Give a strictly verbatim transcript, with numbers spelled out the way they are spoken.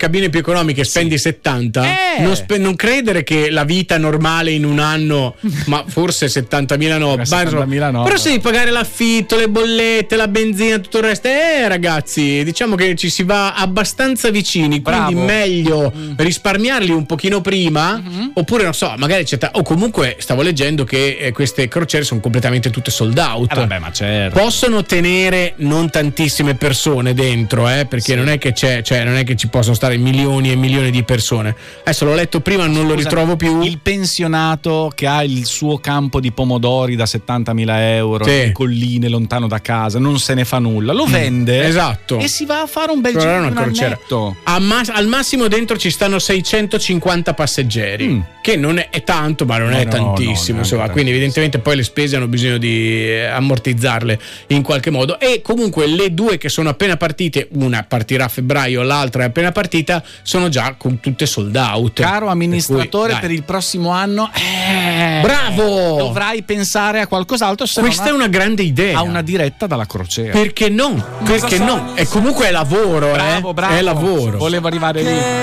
cabine più economiche spendi sì. settanta, eh. non, spe- non credere che la vita normale in un anno, ma forse settantamila no, settantamila no, però se devi pagare l'affitto, le bollette, la benzina, tutto il resto, eh ragazzi, diciamo che ci si va abbastanza vicini, quindi Bravo. meglio mm. risparmiarli un pochino prima, mm-hmm. oppure non so, magari c'è ta- o comunque stavo leggendo che eh, queste crociere sono completamente tutte sold out. Eh vabbè, ma certo. Possono tenere non tantissime persone dentro, eh, perché sì. non è che c'è, cioè non è che ci possono stare milioni e milioni di persone. Adesso l'ho letto prima, non Scusa, lo ritrovo più. Il pensionato che ha il suo campo di pomodori da settantamila euro, sì. in colline, lontano da casa, non se ne fa nulla, lo vende mm, esatto. e si va a fare un bel giro un annetto. A mas- al massimo dentro ci stanno seicentocinquanta passeggeri, mm. che non è, è tanto, ma non no, è no, tantissimo, no, insomma, quindi evidentemente poi le spese hanno bisogno di ammortizzarle in qualche modo. E comunque le due che sono appena partite, una partirà a febbraio, l'altra è appena partita, sono già con tutte sold out. Caro amministratore, per, cui, per il prossimo anno eh, bravo, dovrai pensare a qualcos'altro. Se questa non è una grande idea, a una diretta dalla crociera. Perché no? Perché no? E comunque è lavoro, bravo, eh? bravo. È lavoro. Volevo arrivare lì.